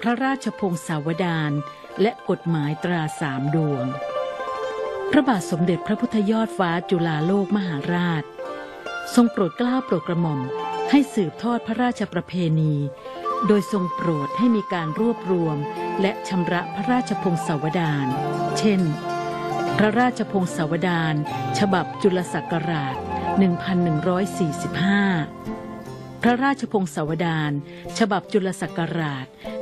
ระราชพงศาวดารและกฎหมายตราสามดวงพระบาทสมเด็จพระพุทธยอดฟ้าจุฬาโลกมหาราชทรงโปรดเกล้าโปรดกระหม่อมให้สืบทอดพระราชประเพณีโดยทรงโปรดให้มีการรวบรวมและชำระพระราชพงศาวดารเช่นพระราชพงศาวดารฉบับจุลศักราช 1145 พระราชพงศาวดารฉบับจุลศักราช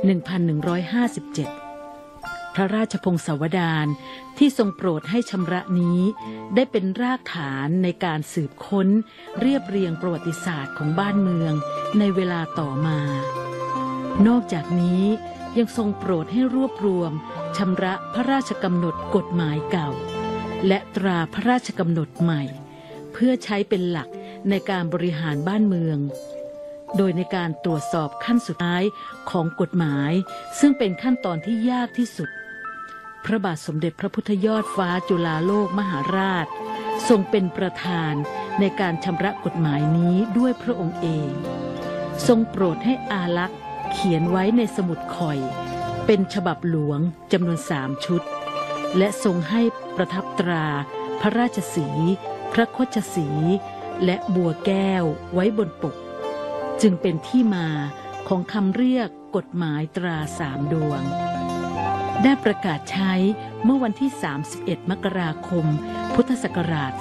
1157 พระราชพงศาวดารที่ทรงโปรดให้ชำระนี้ได้เป็นรากฐานในการสืบค้นเรียบเรียงประวัติศาสตร์ของบ้านเมืองในเวลาต่อมานอกจากนี้ยังทรงโปรดให้รวบรวมชำระพระราชกำหนดกฎหมายเก่าและตราพระราชกำหนดใหม่เพื่อใช้เป็นหลักในการบริหารบ้านเมืองโดยในการตรวจสอบขั้นสุดท้ายของกฎหมายซึ่งเป็นขั้นตอนที่ยากที่สุดพระบาทสมเด็จพระพุทธยอดฟ้าจุฬาโลกมหาราชทรงเป็นประธานในการชำระกฎหมายนี้ด้วยพระองค์เองทรงโปรดให้อาลักษณ์เขียนไว้ในสมุดข่อยเป็นฉบับหลวงจำนวน3 ชุดและทรงให้ประทับตราพระราชสีห์พระโคชสีห์และบัวแก้วไว้บนปกจึงเป็นที่มาของคำเรียกกฎหมายตรา3 ดวงได้ประกาศใช้เมื่อวันที่31 มกราคม พุทธศักราช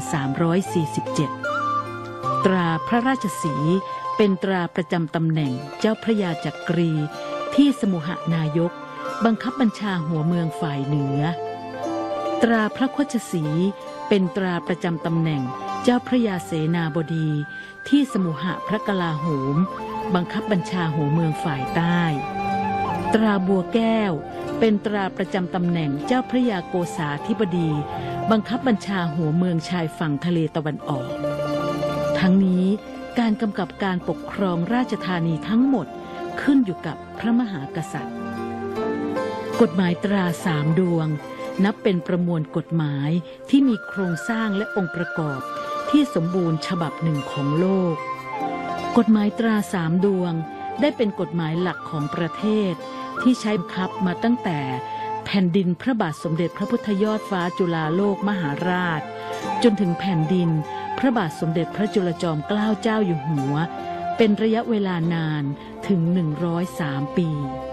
2347 ตราพระราชสีห์เป็นตราประจำตำแหน่งเจ้าพระยาจักรีที่สมุหนายกบังคับบัญชาหัวเมืองฝ่ายเหนือตราพระโคชสีห์เป็นตราประจำตำแหน่งเจ้าพระยาเสนาบดีที่สมุหพระกลาโหมบังคับบัญชาหัวเมืองฝ่ายใต้ตราบัวแก้วเป็นตราประจำตำแหน่งเจ้าพระยาโกษาธิบดีบังคับบัญชาหัวเมืองชายฝั่งทะเลตะวันออกทั้งนี้การกำกับการปกครองราชธานีทั้งหมดขึ้นอยู่กับพระมหากษัตริย์กฎหมายตรา3 ดวงนับเป็นประมวลกฎหมายที่มีโครงสร้างและองค์ประกอบที่สมบูรณ์ฉบับหนึ่งของโลกกฎหมายตรา3 ดวงได้เป็นกฎหมายหลักของประเทศที่ใช้บังคับมาตั้งแต่แผ่นดินพระบาทสมเด็จพระพุทธยอดฟ้าจุฬาโลกมหาราชจนถึงแผ่นดินพระบาทสมเด็จพระจุลจอมเกล้าเจ้าอยู่หัวเป็นระยะเวลานานถึง103 ปี